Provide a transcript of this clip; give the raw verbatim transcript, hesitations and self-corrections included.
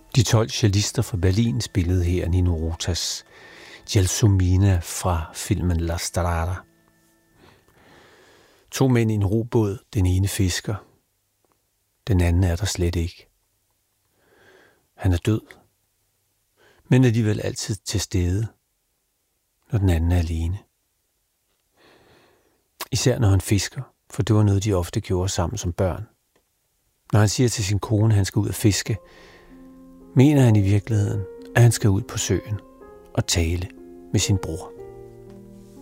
De tolv cellister fra Berlin spillede her Nino Rotas Gelsomina fra filmen La Strada. To mænd i en robåd, den ene fisker, den anden er der slet ikke. Han er død, men alligevel altid til stede, når den anden er alene. Især når han fisker, for det var noget, de ofte gjorde sammen som børn. Når han siger til sin kone, at han skal ud og fiske, mener han i virkeligheden, at han skal ud på søen og tale med sin bror.